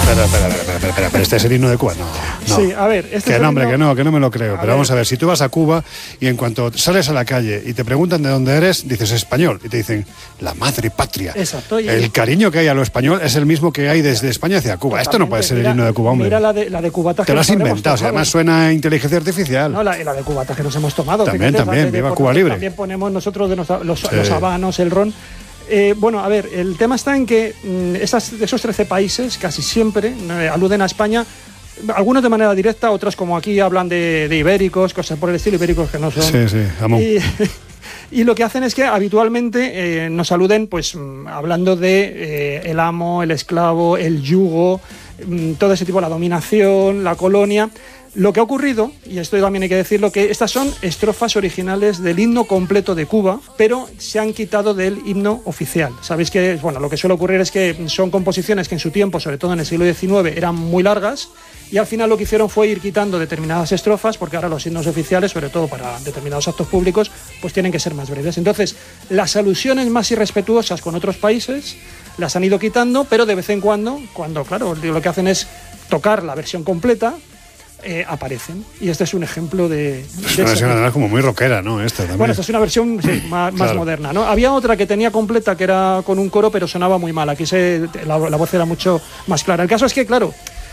Pero este es el himno de Cuba, no. Sí, a ver, este que es no, el hombre, himno... que no me lo creo. Pero vamos a ver, si tú vas a Cuba y en cuanto sales a la calle y te preguntan de dónde eres, dices español y te dicen la madre patria. Exacto. El cariño que hay a lo español es el mismo que hay desde España hacia Cuba. Esto no puede ser el himno de Cuba, hombre. Mira la de cubatas te que lo has nos habremos inventado, tomado. además suena a inteligencia artificial. No, la de cubatas que nos hemos tomado. También, viva Cuba libre. También ponemos nosotros los habanos, el ron. Bueno, a ver, el tema está en que esos 13 países casi siempre aluden a España, algunos de manera directa, otros como aquí hablan de ibéricos, cosas por el estilo, ibéricos que no son. Sí, jamón. Y lo que hacen es que habitualmente nos aluden pues hablando de el amo, el esclavo, el yugo, todo ese tipo, la dominación, la colonia. Lo que ha ocurrido, y esto también hay que decirlo, que estas son estrofas originales del himno completo de Cuba, pero se han quitado del himno oficial. Sabéis que, bueno, lo que suele ocurrir es que son composiciones que en su tiempo, sobre todo en el siglo XIX, eran muy largas, y al final lo que hicieron fue ir quitando determinadas estrofas, porque ahora los himnos oficiales, sobre todo para determinados actos públicos, pues tienen que ser más breves. Entonces, las alusiones más irrespetuosas con otros países las han ido quitando, pero de vez en cuando, claro, lo que hacen es tocar la versión completa, aparecen. Y este es un ejemplo de una versión además como muy rockera, ¿no? Esta también. Bueno, esta es una versión más moderna, ¿no? Había otra que tenía completa, que era con un coro, pero sonaba muy mal. Aquí la voz era mucho más clara. El caso es que, claro,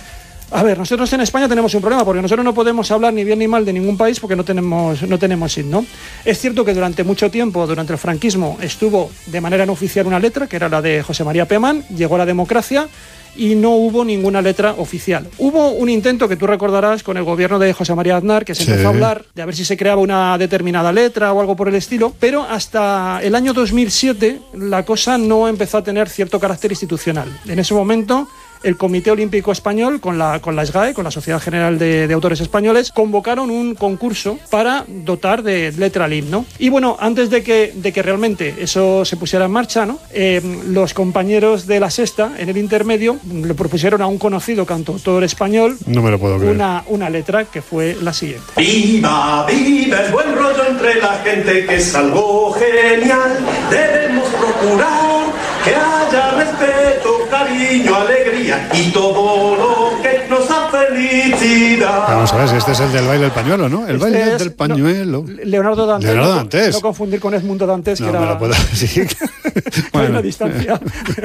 a ver, nosotros en España tenemos un problema, porque nosotros no podemos hablar ni bien ni mal de ningún país porque no tenemos himno. Es cierto que durante mucho tiempo, durante el franquismo, estuvo de manera no oficial una letra, que era la de José María Pemán, llegó la democracia y no hubo ninguna letra oficial. Hubo un intento que tú recordarás con el gobierno de José María Aznar, que se empezó a hablar de a ver si se creaba una determinada letra o algo por el estilo, pero hasta el año 2007 la cosa no empezó a tener cierto carácter institucional. En ese momento el Comité Olímpico Español, con la SGAE, con la Sociedad General de Autores Españoles, convocaron un concurso para dotar de letra al himno. Y bueno, antes de que realmente eso se pusiera en marcha, ¿no? Los compañeros de La Sexta, en el intermedio, le propusieron a un conocido cantautor español, no me lo puedo creer, una letra que fue la siguiente. ¡Viva, viva el buen rollo entre la gente, que es algo genial! Debemos procurar que haya respeto, cariño, alegría y todo lo que nos da felicidad. Vamos a ver si este es el del baile del pañuelo, ¿no? El baile del pañuelo. Leonardo Dantes. Leonardo Dantes. No confundir con Edmundo Dantes, no, que era... me lo puedo decir. Hay una distancia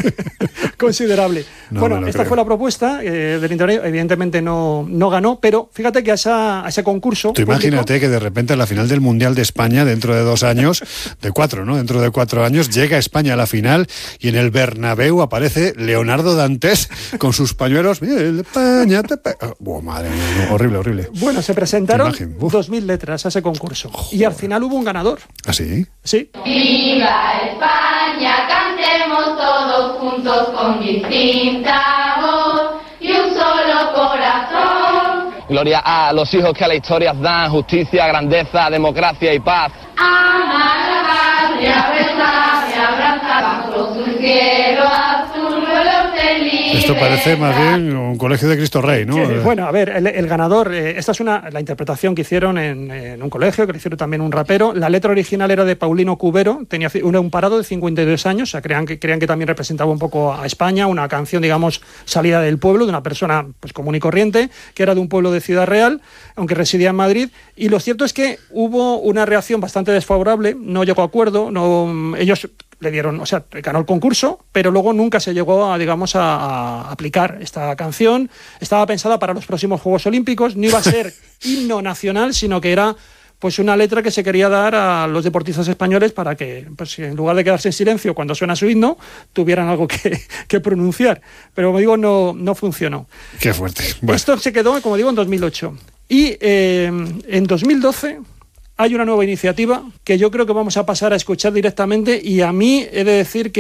considerable. No, bueno, esta fue la propuesta del internet. Evidentemente no ganó, pero fíjate que a ese concurso... Tú imagínate que de repente a la final del Mundial de España, dentro de 2 años, de 4, ¿no? Dentro de 4 años, llega España a la final y en el Bernabéu aparece Leonardo Dantes con sus pañuelos. España, madre mía, horrible. Bueno, se presentaron 2.000 letras a ese concurso. Joder. Y al final hubo un ganador. ¿Ah, sí? Sí. ¡Viva España! Cantemos todos juntos con distinta voz y un solo corazón. Gloria a los hijos que a la historia dan justicia, grandeza, democracia y paz. Ama la patria, besar y abrazar bajo su cielo azul, vuelo feliz. Esto parece más bien un colegio de Cristo Rey, ¿no? Sí, bueno, a ver, el ganador, esta es la interpretación que hicieron en un colegio, que le hicieron también un rapero. La letra original era de Paulino Cubero, tenía un parado de 52 años, o sea, creían que también representaba un poco a España, una canción, digamos, salida del pueblo, de una persona pues común y corriente, que era de un pueblo de Ciudad Real, aunque residía en Madrid. Y lo cierto es que hubo una reacción bastante desfavorable, no llegó a acuerdo, ellos le dieron, o sea, ganó el concurso, pero luego nunca se llegó a aplicar esta canción. Estaba pensada para los próximos Juegos Olímpicos, no iba a ser himno nacional, sino que era pues una letra que se quería dar a los deportistas españoles para que, pues, en lugar de quedarse en silencio cuando suena su himno, tuvieran algo que pronunciar. Pero, como digo, no funcionó. Qué fuerte. Bueno. Esto se quedó, como digo, en 2008. Y en 2012... hay una nueva iniciativa que yo creo que vamos a pasar a escuchar directamente, y a mí he de decir que